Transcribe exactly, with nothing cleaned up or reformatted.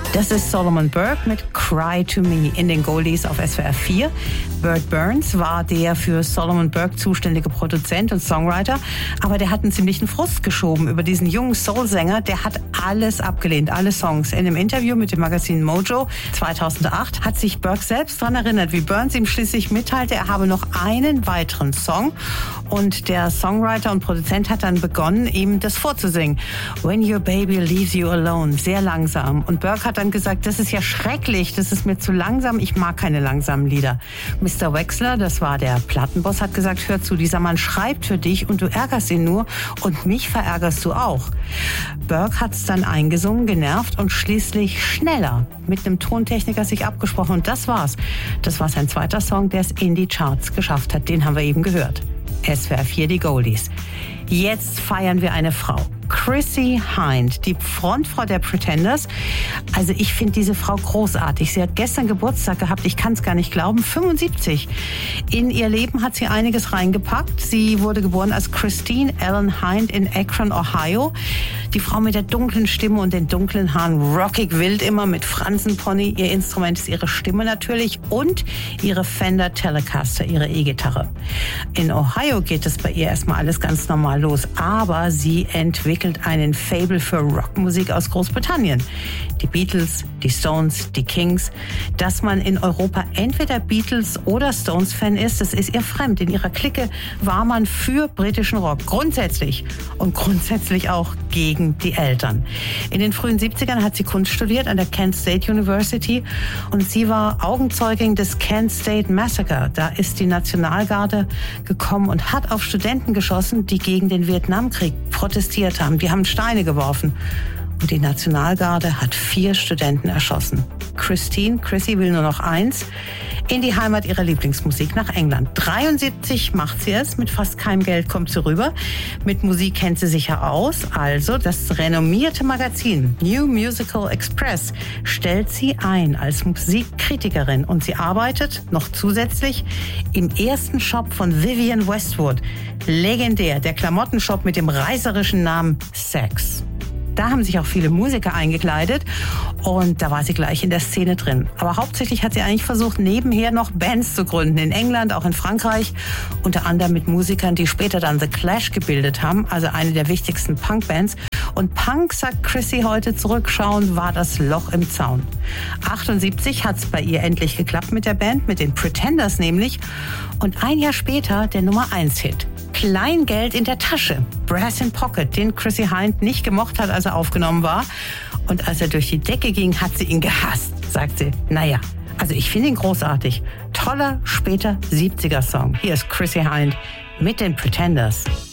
Das ist Solomon Burke mit Cry to Me in den Goldies auf S W R vier. Bert Burns war der für Solomon Burke zuständige Produzent und Songwriter, aber der hat einen ziemlichen Frust geschoben über diesen jungen Soul-Sänger. Der hat alles abgelehnt, alle Songs. In einem Interview mit dem Magazin Mojo zweitausendacht hat sich Burke selbst daran erinnert, wie Burns ihm schließlich mitteilte, er habe noch einen weiteren Song. Und der Songwriter und Produzent hat dann begonnen, ihm das vorzusingen. When Your Baby Leaves You Alone, sehr langsam. Und Burke hat dann gesagt, das ist ja schrecklich, das ist mir zu langsam, ich mag keine langsamen Lieder. Mister Wexler, das war der Plattenboss, hat gesagt, hör zu, dieser Mann schreibt für dich und du ärgerst ihn nur und mich verärgerst du auch. Burke hat es dann eingesungen, genervt und schließlich schneller mit einem Tontechniker sich abgesprochen und das war's. Das war sein zweiter Song, der es in die Charts geschafft hat, den haben wir eben gehört. S W R vier, die Goldies. Jetzt feiern wir eine Frau. Chrissie Hynde, die Frontfrau der Pretenders. Also ich finde diese Frau großartig. Sie hat gestern Geburtstag gehabt, ich kann es gar nicht glauben, fünfundsiebzig. In ihr Leben hat sie einiges reingepackt. Sie wurde geboren als Christine Ellen Hynde in Akron, Ohio. Die Frau mit der dunklen Stimme und den dunklen Haaren, rockig wild immer mit Fransenpony. Ihr Instrument ist ihre Stimme natürlich und ihre Fender Telecaster, ihre E-Gitarre. In Ohio geht es bei ihr erstmal alles ganz normal los, aber sie entwickelt einen Faible für Rockmusik aus Großbritannien. Die Beatles, die Stones, die Kings. Dass man in Europa entweder Beatles oder Stones-Fan ist, das ist ihr fremd. In ihrer Clique war man für britischen Rock, grundsätzlich. Und grundsätzlich auch gegen die Eltern. In den frühen siebzigern hat sie Kunst studiert an der Kent State University und sie war Augenzeugin des Kent State Massacre. Da ist die Nationalgarde gekommen und hat auf Studenten geschossen, die gegen den Vietnamkrieg protestiert haben. Die haben Steine geworfen. Und die Nationalgarde hat vier Studenten erschossen. Christine, Chrissie will nur noch eins, in die Heimat ihrer Lieblingsmusik, nach England. dreiundsiebzig macht sie es, mit fast keinem Geld kommt sie rüber. Mit Musik kennt sie sich ja aus, also das renommierte Magazin New Musical Express stellt sie ein als Musikkritikerin und sie arbeitet noch zusätzlich im ersten Shop von Vivienne Westwood. Legendär, der Klamottenshop mit dem reißerischen Namen Sex. Da haben sich auch viele Musiker eingekleidet und da war sie gleich in der Szene drin. Aber hauptsächlich hat sie eigentlich versucht, nebenher noch Bands zu gründen. In England, auch in Frankreich, unter anderem mit Musikern, die später dann The Clash gebildet haben, also eine der wichtigsten Punkbands. Und Punk, sagt Chrissie heute zurückschauend, war das Loch im Zaun. achtundsiebzig hat es bei ihr endlich geklappt mit der Band, mit den Pretenders nämlich. Und ein Jahr später der Nummer eins Hit. Kleingeld in der Tasche. Brass in Pocket, den Chrissie Hynde nicht gemocht hat, als er aufgenommen war. Und als er durch die Decke ging, hat sie ihn gehasst, sagt sie. Naja, also ich finde ihn großartig. Toller, später siebziger Song. Hier ist Chrissie Hynde mit den Pretenders.